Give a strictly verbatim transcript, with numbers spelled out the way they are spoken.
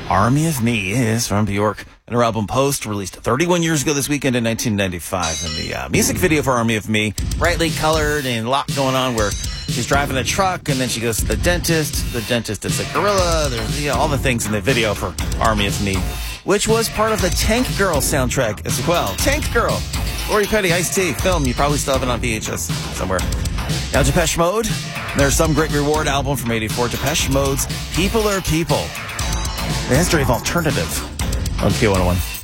Army of Me is from Bjork, and her album Post, released thirty-one years ago this weekend in nineteen ninety-five. And the uh, music video for Army of Me, brightly colored and a lot going on where she's driving a truck and then she goes to the dentist. The dentist is a gorilla. There's, you know, all the things in the video for Army of Me, which was part of the Tank Girl soundtrack as well. Tank Girl, Lori Petty, Ice-T film. You probably still have it on V H S somewhere. Now Depeche Mode. There's Some Great Reward album from eighty-four. Depeche Mode's People Are People. The history of alternative on Q one oh one.